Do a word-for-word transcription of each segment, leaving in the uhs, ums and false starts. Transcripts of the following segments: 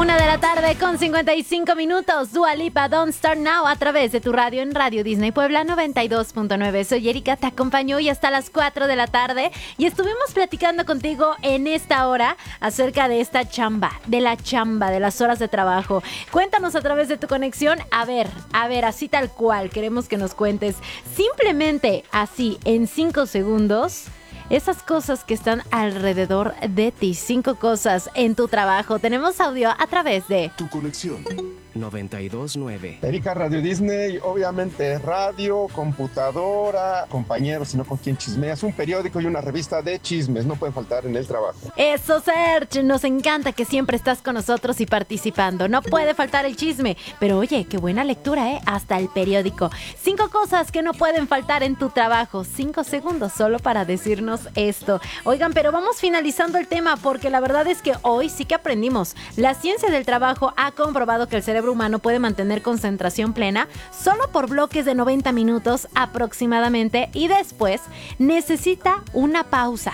Una de la tarde con cincuenta y cinco minutos. Dua Lipa, Don't Start Now, a través de tu radio en Radio Disney Puebla noventa y dos punto nueve. Soy Erika, te acompaño hoy hasta las cuatro de la tarde y estuvimos platicando contigo en esta hora acerca de esta chamba, de la chamba, de las horas de trabajo. Cuéntanos a través de tu conexión. A ver, a ver, así tal cual, queremos que nos cuentes simplemente así en cinco segundos. Esas cosas que están alrededor de ti. Cinco cosas en tu trabajo. Tenemos audio a través de Tu conexión noventa y dos punto nueve. Erika, Radio Disney, obviamente radio, computadora, compañeros, sino con quien chismeas, un periódico y una revista de chismes, no puede faltar en el trabajo. Eso, Serge, nos encanta que siempre estás con nosotros y participando. No puede faltar el chisme, pero oye, qué buena lectura, ¿eh? Hasta el periódico. Cinco cosas que no pueden faltar en tu trabajo. Cinco segundos solo para decirnos esto. Oigan, pero vamos finalizando el tema porque la verdad es que hoy sí que aprendimos. La ciencia del trabajo ha comprobado que el cerebro humano puede mantener concentración plena solo por bloques de noventa minutos aproximadamente y después necesita una pausa.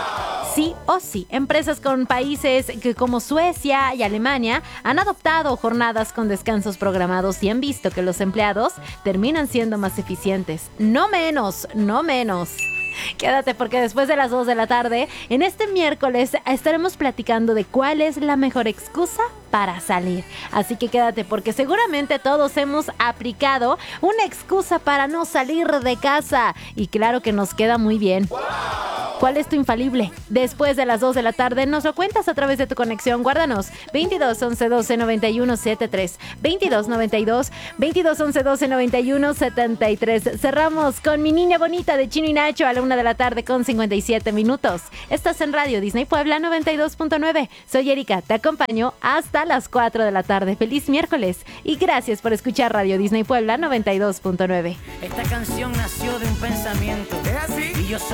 Sí o sí, empresas con países que como Suecia y Alemania han adoptado jornadas con descansos programados y han visto que los empleados terminan siendo más eficientes. No menos, no menos. Quédate porque después de las dos de la tarde, en este miércoles estaremos platicando de cuál es la mejor excusa para salir. Así que quédate porque seguramente todos hemos aplicado una excusa para no salir de casa. Y claro que nos queda muy bien. ¿Cuál es tu infalible? Después de las dos de la tarde nos lo cuentas a través de tu conexión. Guárdanos veintidós once doce noventa y uno setenta y tres, veintidós noventa y dos, veintidós once doce noventa y uno setenta y tres. Cerramos con Mi Niña Bonita de Chino y Nacho a la una de la tarde con cincuenta y siete minutos. Estás en Radio Disney Puebla noventa y dos punto nueve. Soy Erika, te acompaño hasta las cuatro de la tarde. Feliz miércoles y gracias por escuchar Radio Disney Puebla noventa y dos punto nueve. Esta canción nació de un pensamiento. ¿Es así? Y yo soy